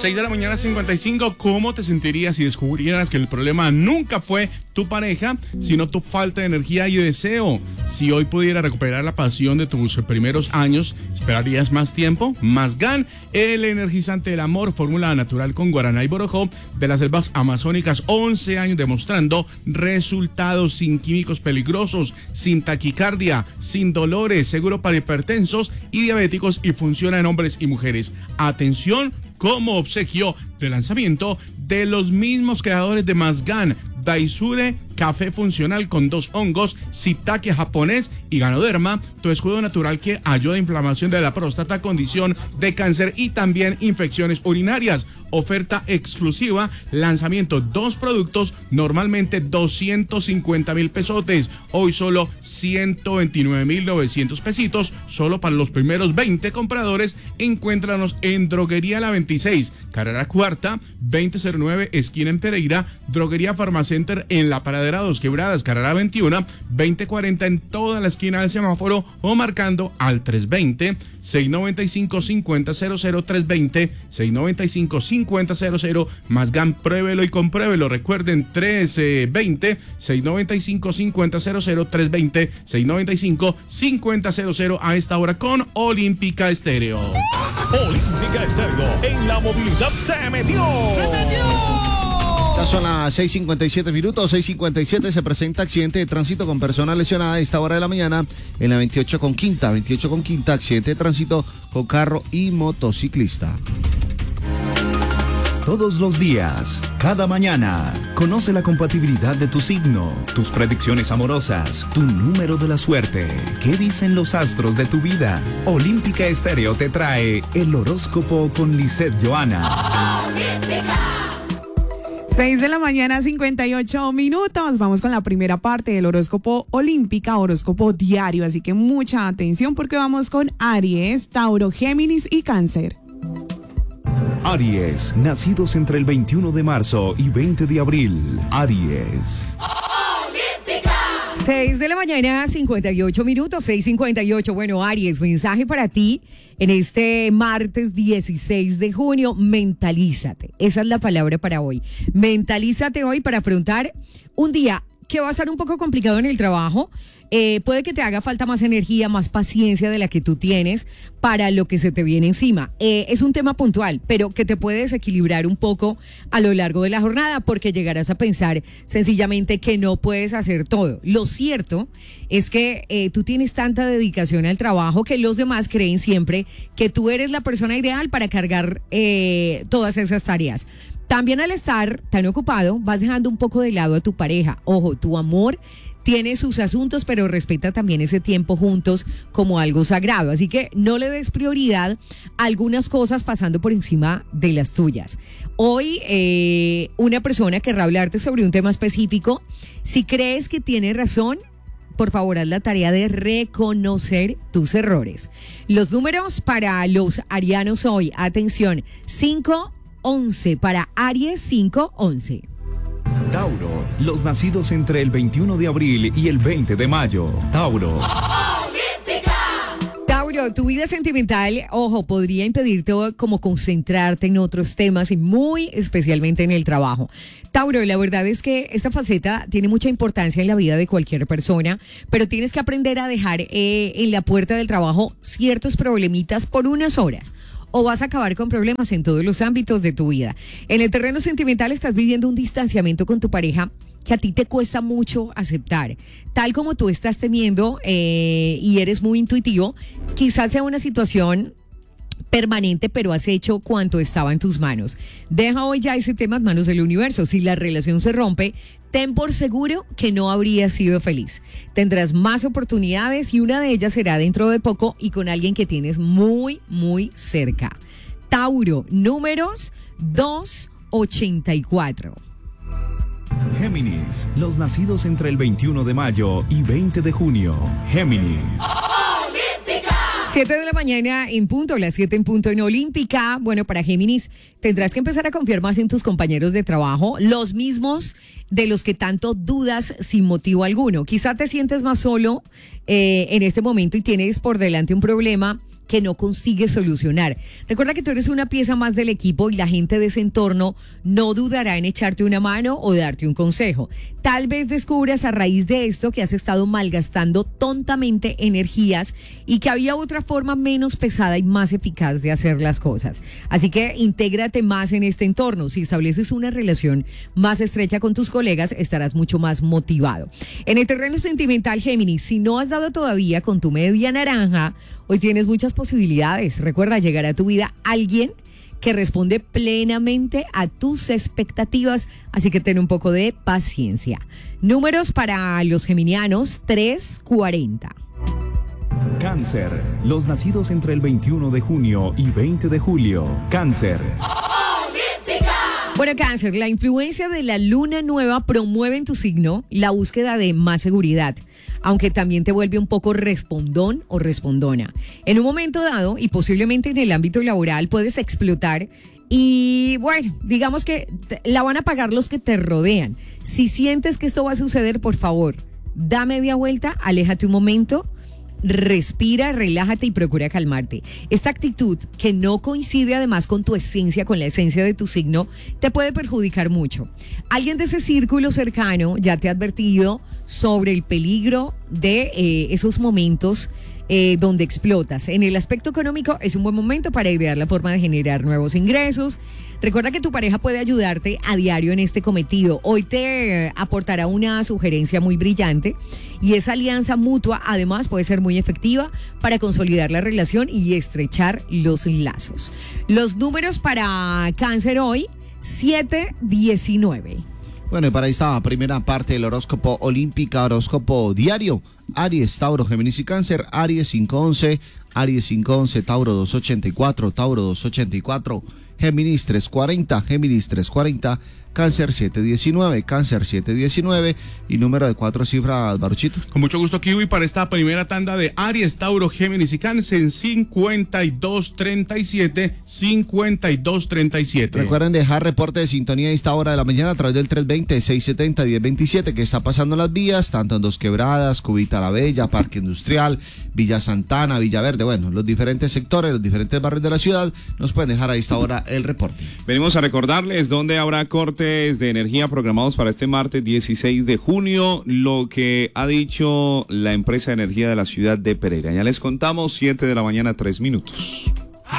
6 de la mañana 55, ¿cómo te sentirías si descubrieras que el problema nunca fue tu pareja, sino tu falta de energía y deseo? Si hoy pudiera recuperar la pasión de tus primeros años, ¿esperarías más tiempo? Más GAN, el energizante del amor, fórmula natural con guaraná y borojó de las selvas amazónicas, 11 años demostrando resultados sin químicos peligrosos, sin taquicardia, sin dolores, seguro para hipertensos y diabéticos y funciona en hombres y mujeres. Atención, como obsequio de lanzamiento de los mismos creadores de Mazgan, Daisure Café Funcional con 2 hongos, Shiitake japonés y Ganoderma, tu escudo natural que ayuda a inflamación de la próstata, condición de cáncer y también infecciones urinarias. Oferta exclusiva, lanzamiento 2 productos, normalmente 250,000 pesotes, hoy solo 129,900 pesitos, solo para los primeros 20 compradores. Encuéntranos en Droguería La 26, carrera cuarta, 2009, esquina en Pereira, Droguería Farmacenter en la Paradera Dos Quebradas, carrera 21, 2040 en toda la esquina del semáforo o marcando al 320-695-5000, 320-695-5000, Mazgan, pruébelo y compruébelo. Recuerden, 320-695-5000, 320-695-5000 a esta hora con Olímpica Estéreo. Olímpica Estéreo, en la movilidad se metió. Estas son las 6:57 minutos, 6:57, se presenta accidente de tránsito con persona lesionada a esta hora de la mañana en la 28 con quinta, accidente de tránsito con carro y motociclista. Todos los días, cada mañana, conoce la compatibilidad de tu signo, tus predicciones amorosas, tu número de la suerte. ¿Qué dicen los astros de tu vida? Olímpica Estéreo te trae el horóscopo con Lisette Johanna. ¡Olímpica! 6 de la mañana, 58 minutos. Vamos con la primera parte del horóscopo Olímpica, horóscopo diario. Así que mucha atención porque vamos con Aries, Tauro, Géminis y Cáncer. Aries, nacidos entre el 21 de marzo y 20 de abril. Aries. 6 de la mañana, 58 minutos, 6:58. Bueno, Aries, mensaje para ti en este martes 16 de junio. Mentalízate. Esa es la palabra para hoy. Mentalízate hoy para afrontar un día que va a estar un poco complicado en el trabajo. Puede que te haga falta más energía, más paciencia de la que tú tienes para lo que se te viene encima. Es un tema puntual, pero que te puede desequilibrar un poco a lo largo de la jornada porque llegarás a pensar sencillamente que no puedes hacer todo. Lo cierto es que tú tienes tanta dedicación al trabajo que los demás creen siempre que tú eres la persona ideal para cargar todas esas tareas. También al estar tan ocupado vas dejando un poco de lado a tu pareja. Ojo, tu amor tiene sus asuntos, pero respeta también ese tiempo juntos como algo sagrado. Así que no le des prioridad a algunas cosas pasando por encima de las tuyas. Hoy una persona querrá hablarte sobre un tema específico. Si crees que tiene razón, por favor, haz la tarea de reconocer tus errores. Los números para los arianos hoy, atención, 5-11 para Aries, 5-11. Tauro, los nacidos entre el 21 de abril y el 20 de mayo. Tauro. Tauro, tu vida sentimental, ojo, podría impedirte como concentrarte en otros temas y muy especialmente en el trabajo. Tauro, la verdad es que esta faceta tiene mucha importancia en la vida de cualquier persona, pero tienes que aprender a dejar en la puerta del trabajo ciertos problemitas por unas horas. O vas a acabar con problemas en todos los ámbitos de tu vida. En el terreno sentimental estás viviendo un distanciamiento con tu pareja que a ti te cuesta mucho aceptar. Tal como tú estás temiendo y eres muy intuitivo, quizás sea una situación permanente, pero has hecho cuanto estaba en tus manos. Deja hoy ya ese tema en manos del universo. Si la relación se rompe, ten por seguro que no habrías sido feliz. Tendrás más oportunidades y una de ellas será dentro de poco y con alguien que tienes muy, muy cerca. Tauro, números 284. Géminis, los nacidos entre el 21 de mayo y 20 de junio. Géminis. 7 de la mañana en punto, las 7 en punto en Olímpica. Bueno, para Géminis tendrás que empezar a confiar más en tus compañeros de trabajo, los mismos de los que tanto dudas sin motivo alguno. Quizá te sientes más solo en este momento y tienes por delante un problema que no consigues solucionar. Recuerda que tú eres una pieza más del equipo y la gente de ese entorno no dudará en echarte una mano o darte un consejo. Tal vez descubras a raíz de esto que has estado malgastando tontamente energías y que había otra forma menos pesada y más eficaz de hacer las cosas. Así que intégrate más en este entorno. Si estableces una relación más estrecha con tus colegas, estarás mucho más motivado. En el terreno sentimental, Géminis, si no has dado todavía con tu media naranja, hoy tienes muchas posibilidades. Recuerda, llegar a tu vida alguien que responde plenamente a tus expectativas, así que ten un poco de paciencia. Números para los geminianos, 340. Cáncer, los nacidos entre el 21 de junio y 20 de julio. Cáncer. Bueno, Cáncer, la influencia de la luna nueva promueve en tu signo la búsqueda de más seguridad, aunque también te vuelve un poco respondón o respondona. En un momento dado, y posiblemente en el ámbito laboral, puedes explotar y, bueno, digamos que la van a pagar los que te rodean. Si sientes que esto va a suceder, por favor, da media vuelta, aléjate un momento, respira, relájate y procura calmarte. Esta actitud, que no coincide además con tu esencia, con la esencia de tu signo, te puede perjudicar mucho. Alguien de ese círculo cercano ya te ha advertido sobre el peligro de esos momentos donde explotas. En el aspecto económico es un buen momento para idear la forma de generar nuevos ingresos. Recuerda que tu pareja puede ayudarte a diario en este cometido. Hoy te aportará una sugerencia muy brillante y esa alianza mutua además puede ser muy efectiva para consolidar la relación y estrechar los lazos. Los números para Cáncer hoy, 7-19. Bueno, y para esta primera parte del horóscopo olímpica, horóscopo diario, Aries, Tauro, Géminis y Cáncer. Aries 511, Aries 511, Tauro 284, Tauro 284, Géminis 340, Géminis 340, Cáncer 719, Cáncer 719 y número de 4 cifras, Baruchito. Con mucho gusto, Kiwi, para esta primera tanda de Aries, Tauro, Géminis y Cáncer, 5237, 5237. Recuerden dejar reporte de sintonía a esta hora de la mañana a través del 320-670-1027, que está pasando en las vías, tanto en Dos Quebradas, Cubita la Bella, Parque Industrial, Villa Santana, Villaverde, bueno, los diferentes sectores, los diferentes barrios de la ciudad, nos pueden dejar a esta hora el reporte. Venimos a recordarles dónde habrá cortes de energía programados para este martes 16 de junio, lo que ha dicho la empresa de energía de la ciudad de Pereira. Ya les contamos, 7 de la mañana, 3 minutos.